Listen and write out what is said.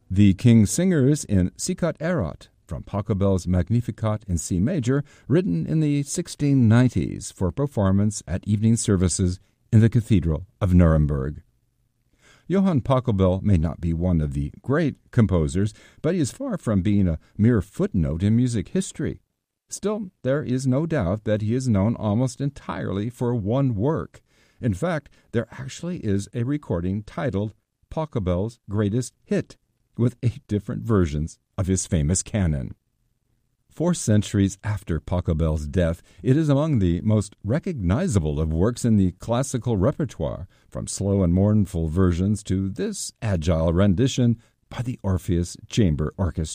The King's Singers in Sicut Erat, from Pachelbel's Magnificat in C major, written in the 1690s for performance at evening services in the Cathedral of Nuremberg. Johann Pachelbel may not be one of the great composers, but he is far from being a mere footnote in music history. Still, there is no doubt that he is known almost entirely for one work. In fact, there actually is a recording titled Pachelbel's Greatest Hit, with 8 different versions of his famous canon. 4 centuries after Pachelbel's death, it is among the most recognizable of works in the classical repertoire, from slow and mournful versions to this agile rendition by the Orpheus Chamber Orchestra.